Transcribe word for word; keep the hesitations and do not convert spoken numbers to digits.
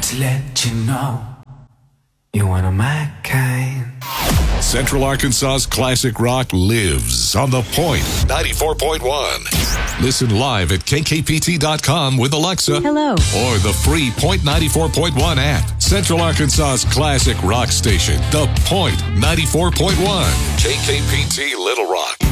to let you know you're one of my kind. Central Arkansas's classic rock lives on The Point ninety-four point one. Listen live at K K P T dot com with Alexa. Hello. Or the free Point ninety-four point one app. Central Arkansas's classic rock station, The Point ninety-four point one. K K P T Little Rock.